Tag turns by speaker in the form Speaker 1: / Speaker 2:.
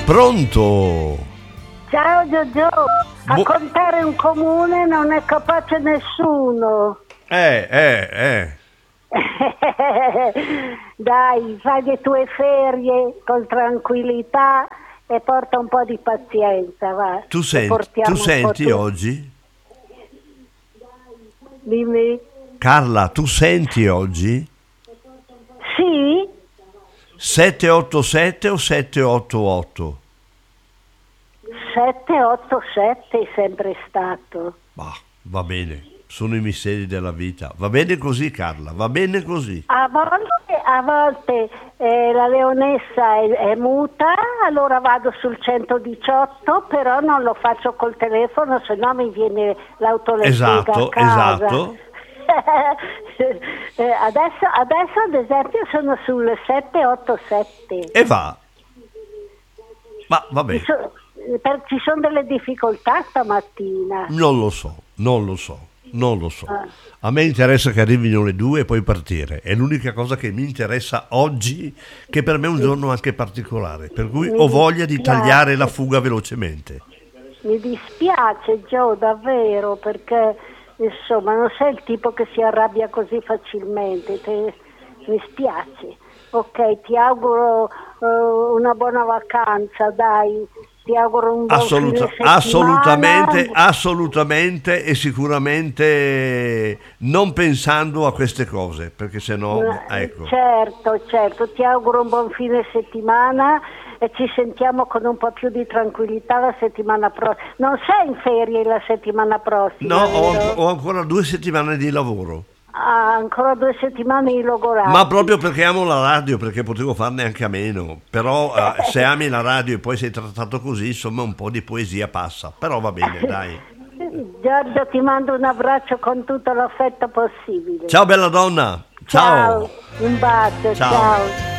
Speaker 1: Pronto?
Speaker 2: Ciao Giorgio, a contare un comune non è capace nessuno. Dai, fai le tue ferie con tranquillità e porta un po' di pazienza, va.
Speaker 1: Tu senti oggi?
Speaker 2: Dimmi.
Speaker 1: Carla, tu senti oggi?
Speaker 2: Sì?
Speaker 1: 787 o 788?
Speaker 2: 787 è sempre stato.
Speaker 1: Va bene, sono i misteri della vita. Va bene così, Carla, va bene così.
Speaker 2: A volte la leonessa è muta, allora vado sul 118, però non lo faccio col telefono, se no mi viene l'autolettera a casa.
Speaker 1: Esatto.
Speaker 2: Adesso ad esempio sono sul 787.
Speaker 1: E va. Ma vabbè.
Speaker 2: Ci sono delle difficoltà stamattina.
Speaker 1: Non lo so. A me interessa che arrivino le 2 e poi partire. È l'unica cosa che mi interessa oggi, che per me è un giorno anche particolare, per cui ho voglia di tagliare la fuga velocemente.
Speaker 2: Mi dispiace, Gio, davvero, perché insomma non sei il tipo che si arrabbia così facilmente. Mi spiace. Ok, ti auguro una buona vacanza, dai. Ti auguro un buon fine settimana.
Speaker 1: Assolutamente e sicuramente non pensando a queste cose, perché sennò ecco.
Speaker 2: Certo, ti auguro un buon fine settimana e ci sentiamo con un po' più di tranquillità la settimana prossima. Non sei in ferie la settimana prossima?
Speaker 1: No, ho ancora 2 settimane di lavoro.
Speaker 2: Ancora 2 settimane di lavorato.
Speaker 1: Ma proprio perché amo la radio, perché potevo farne anche a meno. Però se ami la radio e poi sei trattato così, insomma un po' di poesia passa. Però va bene, dai.
Speaker 2: Giorgio, ti mando un abbraccio con tutto l'affetto possibile.
Speaker 1: Ciao bella donna. Ciao.
Speaker 2: Un bacio, ciao.